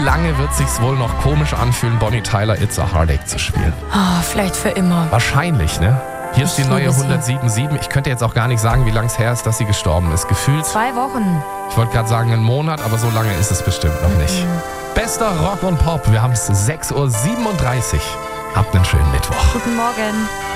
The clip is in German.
lange wird sich's wohl noch komisch anfühlen, Bonnie Tyler It's a Heartache zu spielen? Vielleicht für immer. Wahrscheinlich, ne? Hier ist die neue liebe sie. 107.7. Ich könnte jetzt auch gar nicht sagen, wie lange es her ist, dass sie gestorben ist. Gefühlt, 2 Wochen. ich wollte gerade sagen, einen Monat, aber so lange ist es bestimmt noch nicht. Bester Rock und Pop. Wir haben es 6.37 Uhr. Habt einen schönen Mittwoch. Guten Morgen.